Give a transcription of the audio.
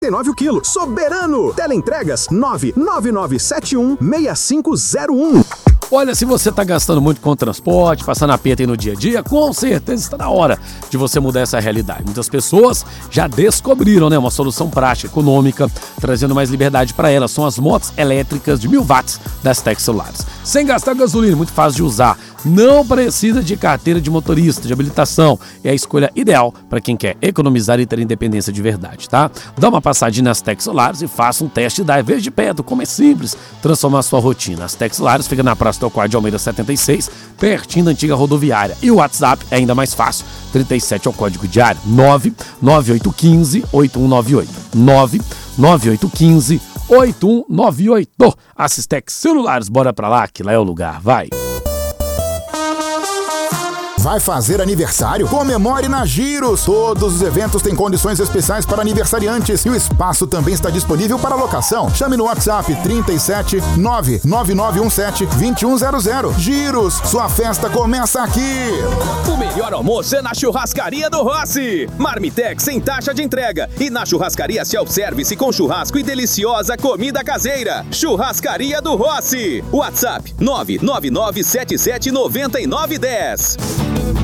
o quilo. Soberano. Teleentregas 999716501. Olha, se você está gastando muito com transporte, passando aperto aí no dia a dia, com certeza está na hora de você mudar essa realidade. Muitas pessoas já descobriram, né, uma solução prática, econômica, trazendo mais liberdade para elas. São as motos elétricas de 1000 watts das Tech Celulares. Sem gastar gasolina, muito fácil de usar. Não precisa de carteira de motorista, de habilitação. É a escolha ideal para quem quer economizar e ter independência de verdade, tá? Dá uma passadinha nas Tech Celulares e faça um teste drive. Veja de perto como é simples transformar a sua rotina. As Tech Celulares fica na Praça Teocádio de Almeida 76, pertinho da antiga rodoviária. E o WhatsApp é ainda mais fácil. 37 é o código de área. 99815-8198. 99815-8198. As Tech Celulares, bora pra lá, que lá é o lugar, vai! Vai fazer aniversário? Comemore na Giros! Todos os eventos têm condições especiais para aniversariantes e o espaço também está disponível para locação. Chame no WhatsApp 37 99917 2100. Giros, sua festa começa aqui! O melhor almoço é na Churrascaria do Rossi. Marmitex sem taxa de entrega e na Churrascaria Self-Service com churrasco e deliciosa comida caseira. Churrascaria do Rossi. WhatsApp 999779910.